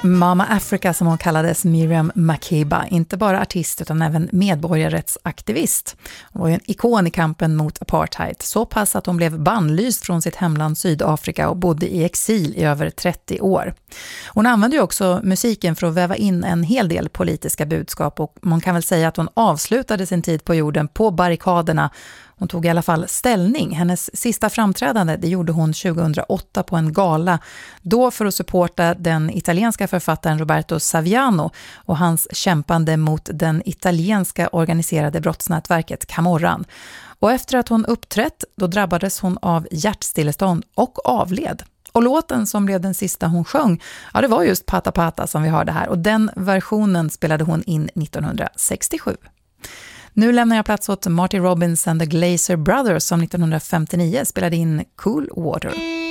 Mama Africa, som hon kallades, Miriam Makeba, inte bara artist utan även medborgarrättsaktivist. Hon var ju en ikon i kampen mot apartheid, så pass att hon blev bannlyst från sitt hemland Sydafrika och bodde i exil i över 30 år. Hon använde ju också musiken för att väva in en hel del politiska budskap, och man kan väl säga att hon avslutade sin tid på jorden på barrikaderna. Hon tog i alla fall ställning. Hennes sista framträdande, det gjorde hon 2008 på en gala. Då för att supporta den italienska författaren Roberto Saviano och hans kämpande mot den italienska organiserade brottsnätverket Camorran. Och efter att hon uppträtt, då drabbades hon av hjärtstillestånd och avled. Och låten som blev den sista hon sjöng, ja, det var just Pata Pata som vi hörde här. Och den versionen spelade hon in 1967. Nu lämnar jag plats åt Marty Robbins and the Glazer Brothers som 1959 spelade in Cool Water.